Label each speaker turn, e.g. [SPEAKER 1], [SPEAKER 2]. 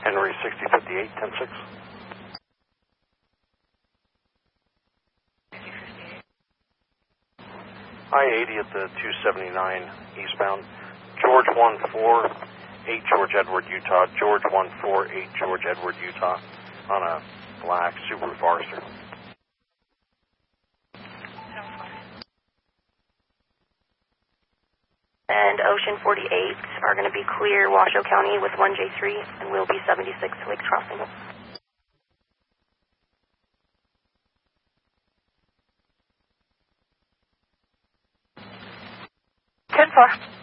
[SPEAKER 1] Henry 6058, 10-6. I-80 at the 279 eastbound. George 148 George Edward, Utah. George 148 George Edward, Utah. On a black Subaru Forester.
[SPEAKER 2] And Ocean 48 are going to be clear Washoe County with 1J3 and will be 76 Lakes Crossing.
[SPEAKER 3] 10-4.